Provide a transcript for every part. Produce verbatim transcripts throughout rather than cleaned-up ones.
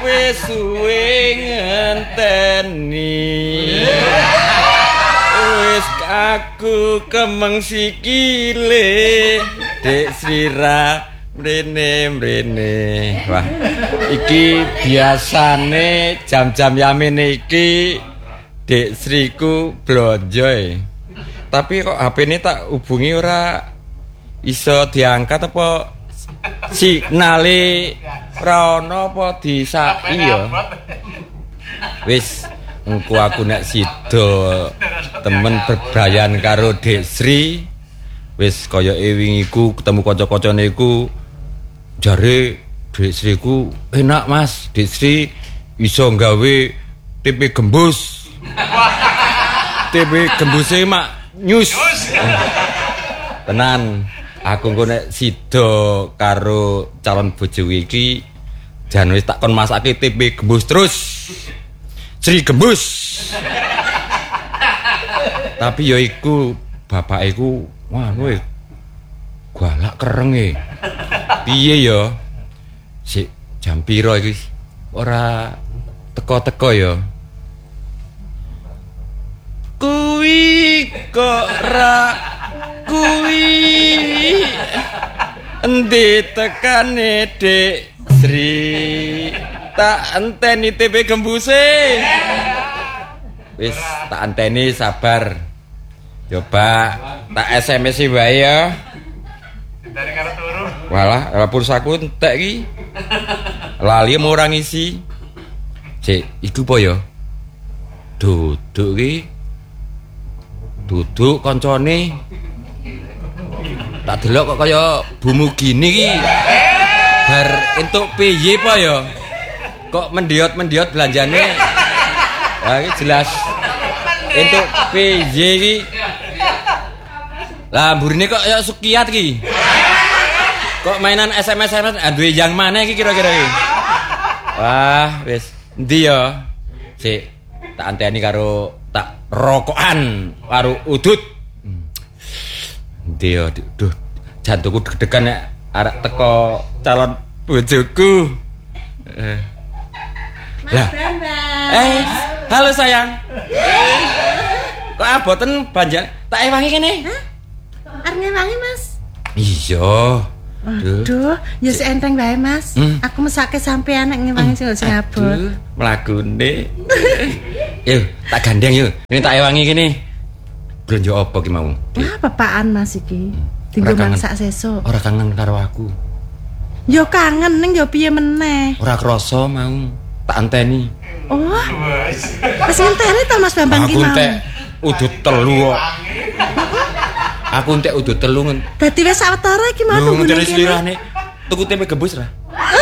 wis suwe ngenteni. Wis aku kemeng sikile, Dek Srira mrene-mrene. Wah, iki biasane jam-jam yamene iki Dek Sriku blonjo e. Tapi kok H P-ne tak hubungi ora iso diangkat apa signale ora ono apa disaki ya. Wis engko aku nek sida temen bebrayan karo Dek Sri wis kaya wingi ku ketemu kanca-kancane iku jare Dek Sri ku enak Mas, Dek Sri iso gawe T V gembus. T V gembuse mak nyus. Tenan, aku engko nek sida karo calon bojo iki jan wis tak kon masake T V gembus terus. Sri gembus. Tapi ya iku bapak iku wah kowe galak kerenge. Piye ya? Sik jam pira iki? Ora teko-teko ya. Kuwi kok ra kuwi endi tekane Dek Sri? Tak enteni T V gembuse. Wis tak enteni sabar. Coba tak S M S wae ya. Dari karo turu. Walah, pulsaku entek iki. Lali mau ora ngisi. Cek, iku apa ya? Duduk iki. Duduk koncone. Tak delok kok kaya bumu gini iki. Bar entuk piye apa ya? Kok mendiot-mendiot belanjane. Lah iki jelas entuk piye iki. Lah mburine kok ya sukiat iki. Kok mainan S M S S M S duwe yang mana iki kira-kira iki? Wah, wis endi ya? Sik tak anteni karo tak rokokan karo udut. Endi ya, duh jantungku deg-degan nek arek teko calon bojoku. Eh. Lah. Eh, halo sayang. Kok aboten banjang tak ewangi kene? Hah? Arep ngewangi, Mas? Iya. Aduh, ya sik enteng wae, Mas. Hmm? Aku mesake sampean nek ngewangi sing sing abot. Mlagune. Yuk, tak gandeng yuk. Ini tak ewangi kene. Blonjo apa ki mau? Wah, pepaan Mas iki. Dinggo masak sesuk. Ora kangen karo aku. Yo kangen ning yo piye meneh. Ora krasa mau. Tak anteni. Oh. Wis ngenteni ta Mas Bambang ki mau. Aku entek udut telu kok. Aku entek udut telu ngen. Dadi wis sawetara iki mau nunggu kene. Slirane tuku tempe gembus ra?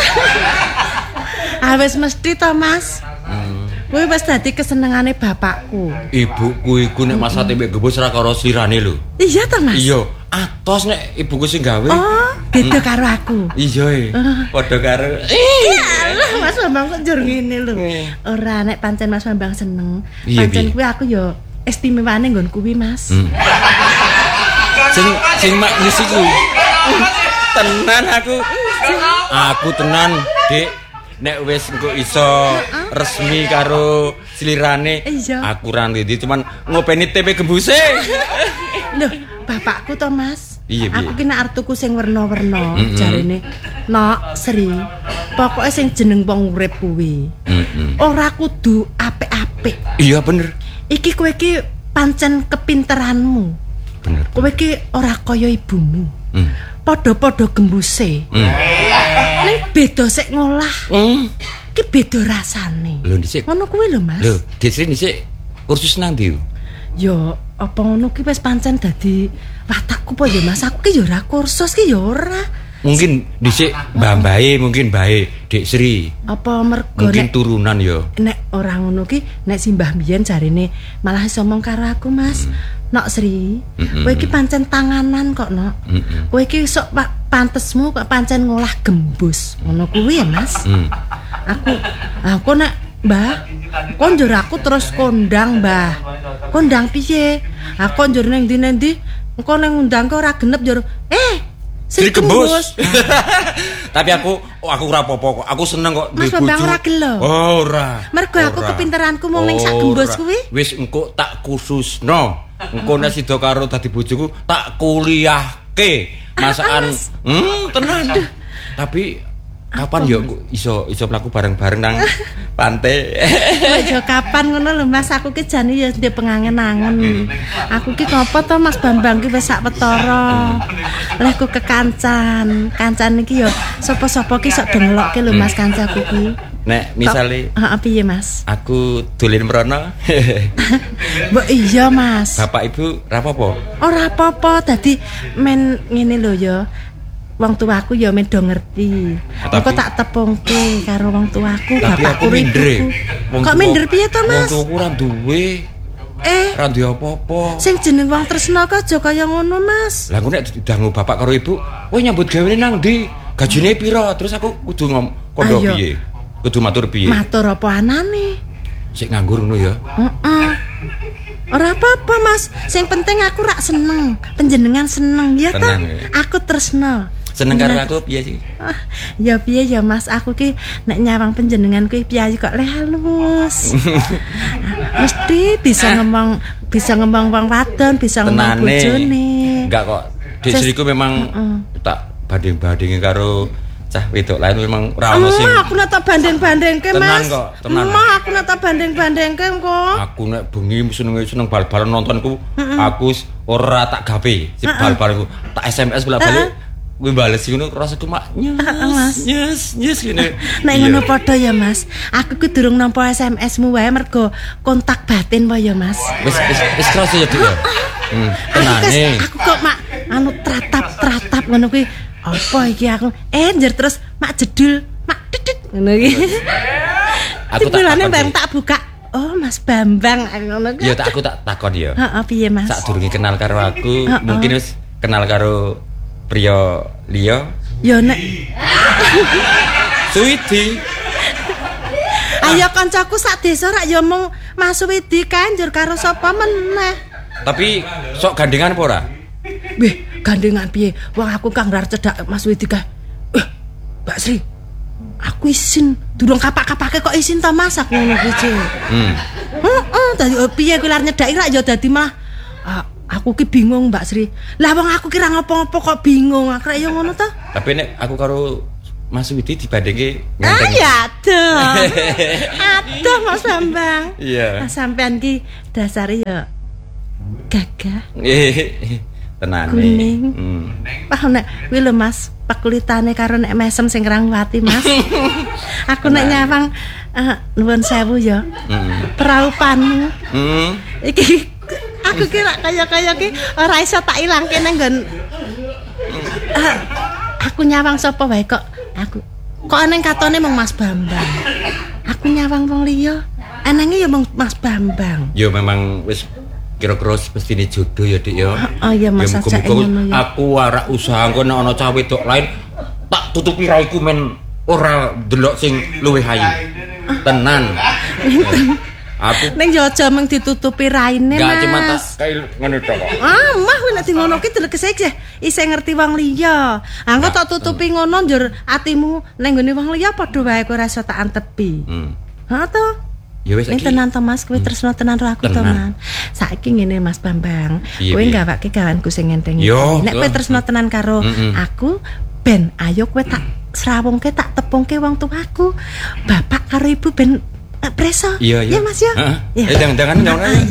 Ah wis mesti to Mas. Hmm. Kuwi wis dadi kesenengane bapakku. Ibuku iku nek masak tempe gembus ra karo slirane lho. Iya to Mas? Iya, atos nek ibuku sing gawe. Oh, beda hmm. karo aku. Iya e. Uh. Padha karo. Iyalah Mas Bambang kok njur ngene lho. Ora nek pancen Mas Bambang seneng, pancen kuwi aku yo istimewane nggon kuwi Mas. Hmm. Sing sing mak ngisi kuwi. Tenan aku. Aku tenan, Dik. Nek wis engko iso resmi karo slirane, aku ra ndi cuman ngopeni T V gembuse. Lho, bapakku to Mas. Iya, aku ki nek arep tuku sing werna-werna, mm-hmm. jarene, "Nok, Sri, pokoke sing jeneng wong urip kuwi. Mm-hmm. Ora kudu apik-apik." Iya bener. Iki kowe iki pancen kepinteranmu. Bener. Kowe iki ora kaya ibumu. Mm. Padha-padha gembuse. Mm. Ning beda sik ngolah. Mm. Ki beda rasane. Lho dhisik. Ngono kuwi lho, Mas. Lho, dhisik dhisik kursus nang ndi? Yo, apa ngono ki wis pancen dadi watakku po ya Mas. Aku ki yo ora kursus ki yo ora. Mungkin dhisik mbah-mbahe mungkin bae Dek Sri. Apa mergo mungkin nek, turunan yo. Nek ora ngono ki nek simbah mbiyen jarene malah iso ngomong karo aku Mas. Hmm. Nok Sri, mm-hmm. kowe iki pancen tanganan kok, Nok. Mm-hmm. Kowe iki sok pantesmu kok pancen ngolah gembus. Ngono kuwi ya, Mas. Mm. Aku aku nek Mbah, kon njur aku terus kondang, Mbah. Kondang piye? Aku njur ning ndi-ndi, engko ning undangku ora genep njur. Eh, Sri Gembus. Tapi aku oh, aku ora apa-apa kok. Aku seneng kok Mas Bambang ora gelo. Oh, ora. Mergo aku kepinteranku mung ning sak gembus kuwi. Wis engko tak khususno. Engko nek sida karo dadi bojoku tak kuliahke masakan. Hmm, tenan. Tapi kapan yo iso iso mlaku bareng-bareng nang pantai. Aja kapan ngono lho Mas, aku ki jane ya ndek pengangen-angen. Aku ki ngopo to Mas Bambang ki wis sak petara. Leh ku kekancan, kancan iki yo sapa-sapa ki sok dengelokke lho Mas kancaku ki. Nek misale heeh piye Mas? Aku dolen mrono. Mbok iya Mas. Bapak Ibu ra apa-apa? Ora apa-apa, dadi men ngene lho ya. Wong tuaku ya men do ngerti. Engko tak tepungke karo wong tuaku, bapakku ribu. Kok minder piye to, Mas? Wong tuaku ora duwe. Eh, ora duwe apa-apa. Sing jeneng wong tresna kok aja kaya ngono, Mas. Lah engko nek didangu bapak karo ibu, kowe nyambut gawe nang ndi? Gajine pira? Terus aku kudu ngom kondo piye? Kudu matur piye? Matur apa anane? Sik nganggur ngono ya. Heeh. Ora apa-apa, Mas. Sing penting aku rak seneng, panjenengan seneng ya ta? Aku tresna. Seneng karo aku piye sih? Ah, ya piye ya Mas, aku ki nek nyawang panjenengan kuwi piye kok le halus. Mesti bisa ngomong bisa ngomong wong wadon, bisa ngomong bojone. Enggak kok. Dik Sriku memang uh-uh. tak banding-bandingi karo cah wedok lain memang ora ono sing. Aku nek tak banding-bandingke Mas. Tenan kok, tenan. Emang aku nek tak banding-bandingke kok. Aku nek bengi seneng seneng bal-balan nontonku, uh-uh. aku ora tak gawe si uh-uh. bal-balanku. Tak S M S bolak-balik. Uh-uh. Kuwi bales ngono rasaku mak nyes nyes nyes ngene. Nek ngono padha ya Mas. Aku ku durung nampa S M S-mu wae mergo kontak batin wae ya Mas. Wis wis wis kerasa ya Dik ya. Hmm, tenane. Aku kok mak anu tratap-tratap ngono kuwi. Apa iki aku? Eh njer terus mak jedul, mak didit ngono iki. Aku tak takon tak buka. Oh Mas Bambang ngono ki. Ya tak aku tak takon ya. Heeh piye Mas? Sadurunge kenal karo aku, mungkin wis kenal karo Priya liya ya nek Suwidi. Ayo kancaku sak desa rak ya mung Mas Suwidi kae njur karo sapa meneh. Tapi sok gandengan apa ora? Weh, gandengan piye? Wong aku kang rar cedak Mas Suwidi kae. Eh, Mbak Sri. Aku isin, durung kapak-kapake kok isin ta Mas aku ngono kuwi. Hmm. Heeh, dadi piye kuwi lar nyedaki rak ya dadi malah ah, aku ki bingung Mbak Sri. Lah wong aku kira ngopo-ngopo kok bingung. Aku ya ngono to. Tapi nek aku karo Mas Widi dibandingke ngenteng. Ah ya aduh. Aduh Mas Bambang. Iya. Mas sampean ki dasare ya gagah. Tenane. Kuning. Hmm. Wah nek kuwi lho Mas, pakulitane karo nek mesem sing Rangwati Mas. Aku nek nyawang uh, nuwun sewu ya. Heeh. Praupanmu. Heeh. Iki aku kira kaya-kaya ki ora iso tak ilangke nang nggon uh, aku nyawang sapa wae kok aku kok aneng katone mung Mas Bambang. Aku nyawang wong liya anenge ya mung Mas Bambang. Ya memang wis kira-kira mestine jodoh ya Dik ya. Oh iya Mas aja ngono ya. Aku ora usaha engko nek ana cah wedok lain tak tutupi raiku men ora delok sing luwih ayu. Tenan. Aku ning yo aja mung ditutupi raine Mas. Enggak cuma tak kae ngono tok kok. Ah, mah nek ngono ki delegese isih ngerti wong liya. Angko tak tutupi ngono njur atimu ning gone wong liya padha wae kowe ora iso tak antepi. Heeh hmm. to. Ya wis iki. Tenan to Mas, kowe tresno tenan karo aku to Man. Saiki ngene Mas Bambang, kowe gawake gawanku sing enteng. Nek kowe tresno tenan karo aku, ben ayo kowe tak srawungke tak tepungke wong tuaku. Bapak karo ibu ben preso. Iya, iya. Ya Mas ya. Heeh. Eh jangan-jangan